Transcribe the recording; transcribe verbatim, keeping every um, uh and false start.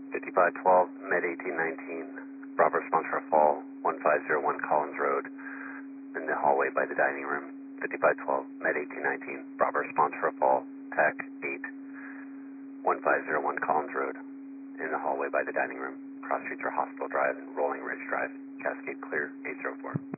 fifty-five twelve, Med eighteen nineteen, Bravo response for a fall, one five zero one Collins Road, in the hallway by the dining room. fifty-five twelve, Med eighteen nineteen, Bravo response for a fall, TAC eight, one five zero one Collins Road, in the hallway by the dining room. Cross streets are Hospital Drive and Rolling Ridge Drive. Cascade clear, eight zero four.